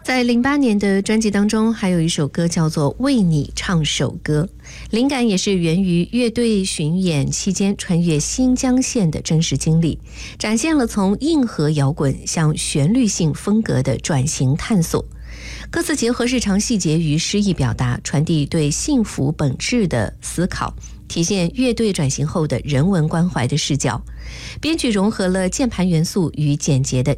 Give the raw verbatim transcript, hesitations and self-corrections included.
在零八年的专辑当中，还有一首歌叫做《为你唱首歌》，灵感也是源于乐队巡演期间穿越新疆线的真实经历，展现了从硬核摇滚向旋律性风格的转型探索。歌词结合日常细节与诗意表达，传递对幸福本质的思考，体现乐队转型后的人文关怀的视角。编曲融合了键盘元素与简洁的